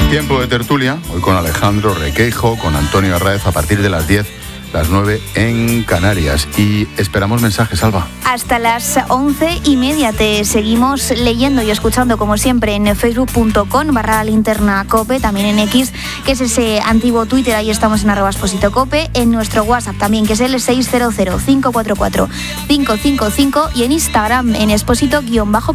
Tiempo de tertulia, hoy con Alejandro Requeijo, con Antonio Arraez, a partir de las 10, las 9 en Canarias. Y esperamos mensajes, Alba. Hasta las 11:30 te seguimos leyendo y escuchando, como siempre, en facebook.com/linternacope, también en X, que es ese antiguo Twitter, ahí estamos en @expositocope, en nuestro WhatsApp también, que es el 600-544-555, y en Instagram en exposito_cope.